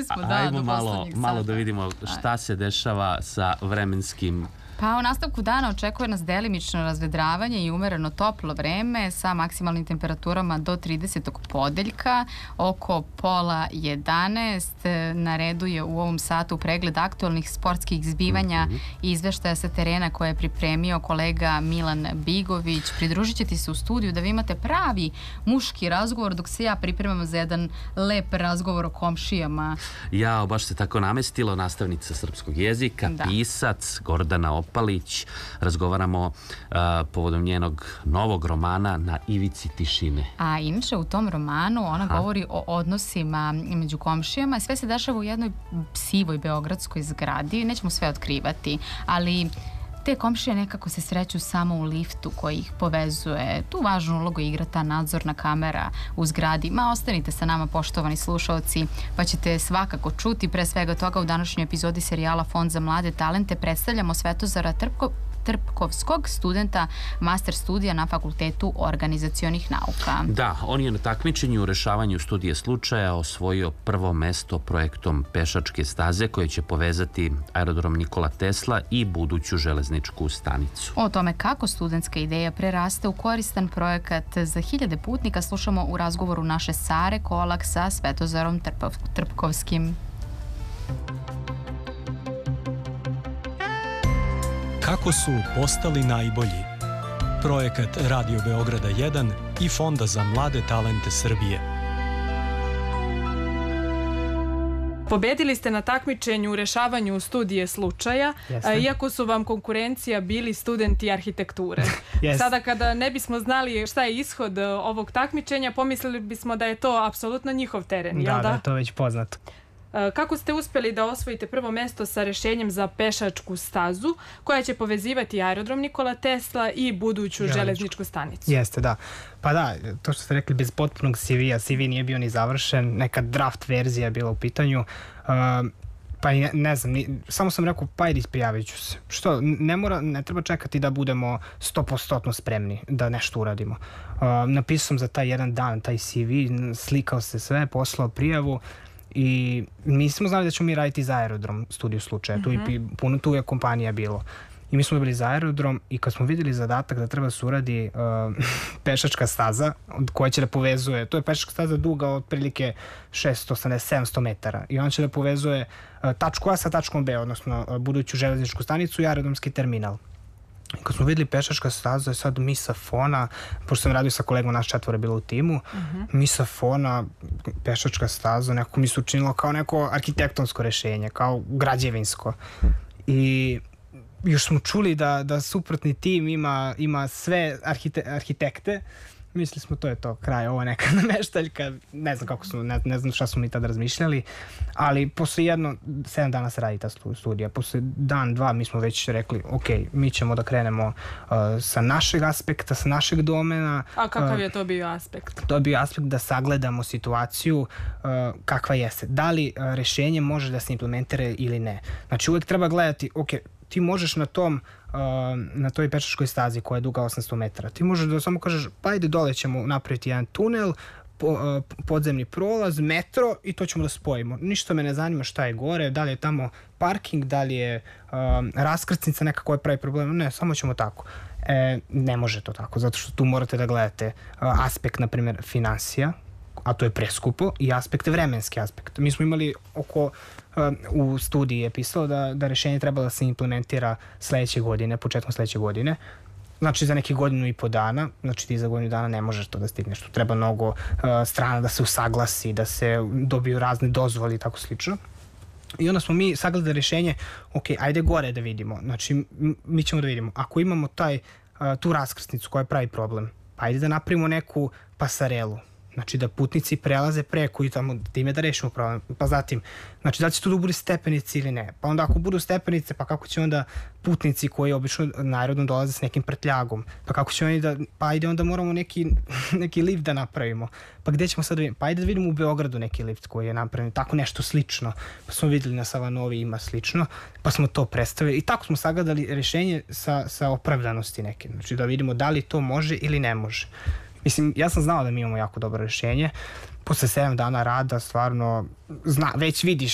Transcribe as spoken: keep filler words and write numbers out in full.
smo, da, Ajmo do malo, poslednjeg malo sata. da vidimo šta se dešava sa vremenskim. Pa u nastavku dana očekuje nas delimično razvedravanje i umereno toplo vreme sa maksimalnim temperaturama do tridesetog podeljka. Oko pola jedanaest na redu je u ovom satu pregled aktualnih sportskih zbivanja mm-hmm. i izveštaja sa terena koje je pripremio kolega Milan Bigović. Pridružit ćete se u studiju da vi imate pravi muški razgovor dok se ja pripremam za jedan lep razgovor o komšijama. Ja, baš se tako namestilo, nastavnica srpskog jezika, da. Pisac Gordana Opalić. Razgovaramo uh, povodom njenog novog romana Na ivici tišine. A inače u tom romanu ona Aha. govori o odnosima među komšijama. Sve se dešava u jednoj sivoj beogradskoj zgradi. Nećemo sve otkrivati, ali te komšije nekako se sreću samo u liftu koji ih povezuje. Tu važnu ulogu igra ta nadzorna kamera u zgradi. Ma, ostanite sa nama, poštovani slušalci, pa ćete svakako čuti. Pre svega toga u današnjoj epizodi serijala Fond za mlade talente predstavljamo Svetozara Trpko, Trpkovskog, studenta master studija na Fakultetu organizacionih nauka. Da, on je na takmičenju u rešavanju studije slučaja osvojio prvo mesto projektom Pešačke staze koje će povezati aerodrom Nikola Tesla i buduću železničku stanicu. O tome kako studentska ideja preraste u koristan projekat za hiljade putnika slušamo u razgovoru naše Sare Kolak sa Svetozarom Trpov, Trpkovskim. Kako su postali najbolji? Projekat Radio Beograda jedan i Fonda za mlade talente Srbije. Pobedili ste na takmičenju u rešavanju studije slučaja, Jeste. iako su vam konkurencija bili studenti arhitekture. Yes. Sada kada ne bismo znali šta je ishod ovog takmičenja, pomislili bismo da je to apsolutno njihov teren, da, jel da? Da, to je već poznato. Kako ste uspjeli da osvojite prvo mesto sa rešenjem za pešačku stazu koja će povezivati aerodrom Nikola Tesla i buduću železničku, železničku stanicu? Jeste, da. Pa da, to što ste rekli, bez potpunog C V-a, C V nije bio ni završen, neka draft verzija je bila u pitanju, uh, pa ne, ne znam, ni, samo sam rekao, pa idi prijavit ću se. Što, ne, mora, ne treba čekati da budemo sto posto spremni da nešto uradimo. Uh, napisao sam za taj jedan dan, taj C V, slikao se sve, poslao prijavu, i nismo znali da ćemo mi raditi za aerodrom studiju slučaja, mm-hmm. tu, i, puno, tu je kompanija bilo. I mi smo bili za aerodrom i kad smo vidjeli zadatak da treba se uradi uh, pešačka staza koja će da povezuje, to je pešačka staza duga otprilike šesto osamdeset do sedamsto metara i on će da povezuje uh, tačku A sa tačkom B, odnosno uh, buduću železničku stanicu i aerodromski terminal. Kad smo vidjeli pešačka staza, sad mi sa fona, pošto sam radio sa kolegom, naš četvore bilo u timu, uh-huh. mi sa fona, pešačka staza, nekako mi se učinilo kao neko arhitektonsko rešenje, kao građevinsko. I još smo čuli da, da suprotni tim ima, ima sve arhite, arhitekte. Mislili smo to je to, kraj, ovo je neka nameštaljka, ne znam kako smo, ne, ne znam šta smo mi tada razmišljali, ali posle jedno, sedam dana se radi ta studija, posle dan, dva mi smo već rekli, ok, mi ćemo da krenemo uh, sa našeg aspekta, sa našeg domena. A kakav je to bio aspekt? To je bio aspekt da sagledamo situaciju uh, kakva jeste. Da li uh, rešenje može da se implementira ili ne. Znači uvek treba gledati, ok, ti možeš na tom uh, na toj pešačkoj stazi koja je duga osamsto metara, ti možeš da samo kažeš pa ajde dole ćemo napraviti jedan tunel, po, uh, podzemni prolaz, metro i to ćemo da spojimo. Ništa me ne zanima šta je gore, da li je tamo parking, da li je uh, raskrsnica neka koja pravi problem, ne, samo ćemo tako. E, ne može to tako, zato što tu morate da gledate uh, aspekt, na primjer, finansija, a to je preskupo, i aspekt, vremenski aspekt. Mi smo imali oko, uh, u studiji je pisalo da, da rešenje treba da se implementira sledeće godine, početkom sledeće godine, znači za neki godinu i po dana, znači ti za godinu dana ne možeš to da stigneš, tu treba mnogo uh, strana da se usaglasi, da se dobiju razne dozvole i tako slično. I onda smo mi sagledali rešenje, ok, ajde gore da vidimo, znači mi ćemo da vidimo, ako imamo taj, uh, tu raskrsnicu koja pravi problem, pa ajde da napravimo neku pasarelu, znači da putnici prelaze preko i tamo time da rešimo problem. Pa zatim, znači da li će tu da budu stepenice ili ne? Pa onda ako budu stepenice, pa kako će onda putnici koji obično na aerodrom dolaze s nekim prtljagom? Pa kako će oni da, pa ajde onda moramo neki, neki lift da napravimo. Pa gde ćemo sad da vidimo? Pa ajde da vidimo u Beogradu neki lift koji je napravljen, tako nešto slično. Pa smo videli na Savanovi ima slično, pa smo to predstavili i tako smo sagledali rešenje sa, sa opravdanosti neke. Znači da vidimo da li to može ili ne može. Mislim, ja sam znao da mi imamo jako dobro rešenje. Posle sedam dana rada, stvarno, zna, već vidiš